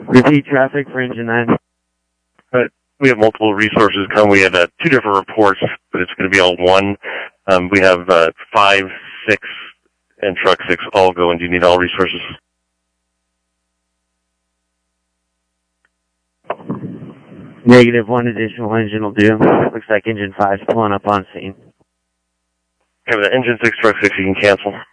Repeat traffic for engine 9. But we have multiple resources come. We have 2 different reports, but it's going to be all one. We have 5, 6, and truck 6 all going. Do you need all resources? Negative, 1 additional engine will do. Looks like engine 5's pulling up on scene. Okay, with the engine 6, truck 6, you can cancel.